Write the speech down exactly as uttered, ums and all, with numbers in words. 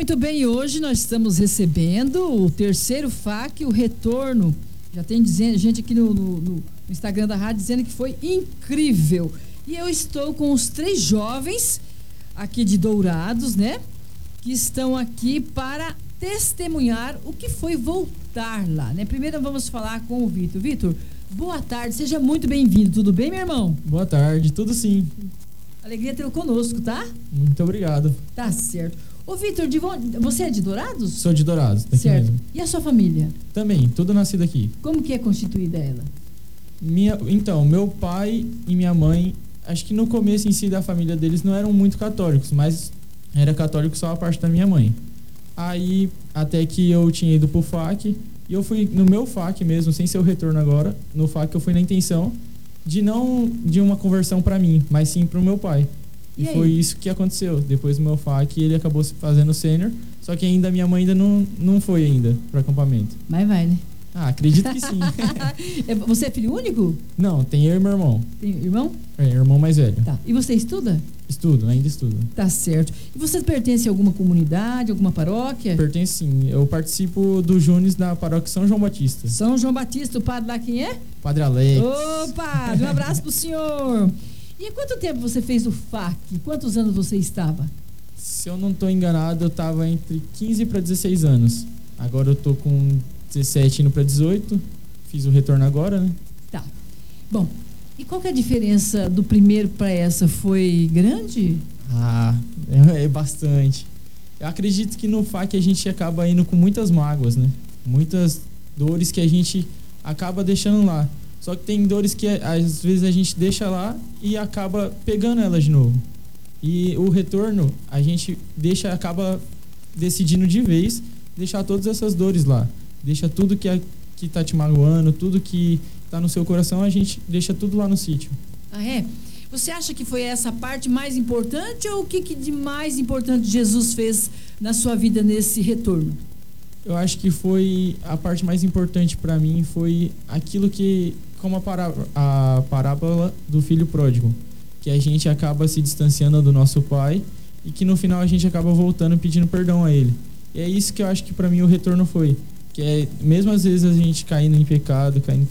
muito bem, hoje nós estamos recebendo o terceiro F A Q, o retorno. Já tem dizendo, gente aqui no, no, no Instagram da rádio dizendo que foi incrível. E eu estou com os três jovens aqui de Dourados, né? Que estão aqui para testemunhar o que foi voltar lá, né? Primeiro vamos falar com o Vitor. Vitor, boa tarde, seja muito bem-vindo. Tudo bem, meu irmão? Boa tarde, tudo sim. Alegria tê-lo conosco, tá? Muito obrigado. Tá certo. Ô, Vitor, de vo... você é de Dourados? Sou de Dourados, daqui certo. mesmo. E a sua família? Também, tudo nascido aqui. Como que é constituída ela? Minha, então, meu pai e minha mãe, acho que no começo em si da família deles não eram muito católicos, mas era católico só a parte da minha mãe. Aí, até que eu tinha ido pro F A Q, e eu fui no meu F A Q mesmo, sem ser o retorno agora, no F A Q eu fui na intenção de não de uma conversão para mim, mas sim pro meu pai. E, e foi isso que aconteceu. Depois do meu F A Q, ele acabou fazendo sênior, só que ainda minha mãe ainda não, não foi ainda pro acampamento. Mas vai, né? Ah, acredito que sim. Você é filho único? Não, tem eu e meu irmão. Tem irmão? É, irmão mais velho. Tá. E você estuda? Estudo, ainda estudo. Tá certo. E você pertence a alguma comunidade, alguma paróquia? Pertence sim. Eu participo do Junes da paróquia São João Batista. São João Batista, o padre lá quem é? Padre Alex. Ô, padre, um abraço pro senhor. E há quanto tempo você fez o F A Q? Quantos anos você estava? Se eu não tô enganado, eu tava entre quinze para dezesseis anos. Agora eu tô com dezessete indo para dezoito. Fiz o retorno agora, né? Tá. Bom, e qual que é a diferença do primeiro para essa? Foi grande? Ah, é, é bastante. Eu acredito que no F A Q a gente acaba indo com muitas mágoas, né? Muitas dores que a gente acaba deixando lá. Só que tem dores que às vezes a gente deixa lá e acaba pegando elas de novo. E o retorno a gente deixa, acaba decidindo de vez deixar todas essas dores lá. Deixa tudo que, é, que tá te magoando, tudo que tá no seu coração, a gente deixa tudo lá no sítio. Ah, é? Você acha que foi essa parte mais importante ou o que, que de mais importante Jesus fez na sua vida nesse retorno? Eu acho que foi a parte mais importante para mim, foi aquilo que, como a, pará, a parábola do filho pródigo, que a gente acaba se distanciando do nosso pai e que no final a gente acaba voltando pedindo perdão a ele. E é isso que eu acho que para mim o retorno foi. Que é, mesmo às vezes a gente caindo em pecado, caindo